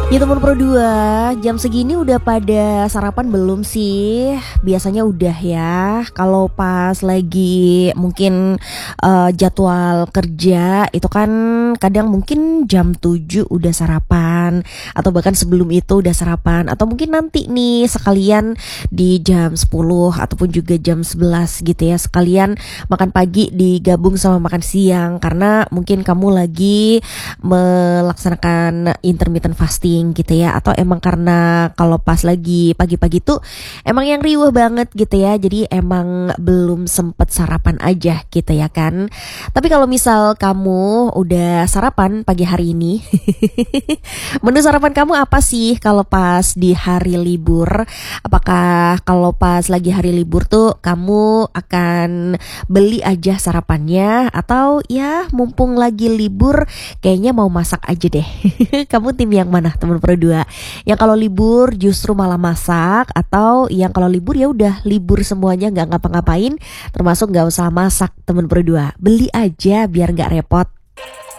Ya teman Pro 2, jam segini udah pada sarapan belum sih? Biasanya udah ya. Kalau pas lagi mungkin jadwal kerja itu kan kadang mungkin jam 7 udah sarapan, atau bahkan sebelum itu udah sarapan, atau mungkin nanti nih sekalian di jam 10 ataupun juga jam 11 gitu ya, sekalian makan pagi digabung sama makan siang karena mungkin kamu lagi melaksanakan intermittent fasting gitu ya, atau emang karena kalau pas lagi pagi-pagi tuh emang yang riuh banget gitu ya, jadi emang belum sempet sarapan aja gitu ya kan. Tapi kalau misal kamu udah sarapan pagi hari ini menu sarapan kamu apa sih kalau pas di hari libur? Apakah kalau pas lagi hari libur tuh kamu akan beli aja sarapannya, atau ya mumpung lagi libur kayaknya mau masak aja deh? Kamu tim yang mana teman Pro 2? Yang kalau libur justru malah masak, atau yang kalau libur ya udah libur semuanya nggak ngapa-ngapain, termasuk nggak usah masak teman Pro 2? Beli aja biar nggak repot.